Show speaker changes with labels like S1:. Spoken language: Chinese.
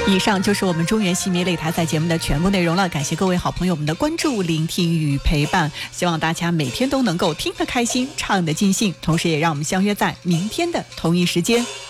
S1: 以上就是我们中原戏迷擂台赛节目的全部内容了，感谢各位好朋友们的关注、聆听与陪伴，希望大家每天都能够听得开心，唱得尽兴，同时也让我们相约在明天的同一时间。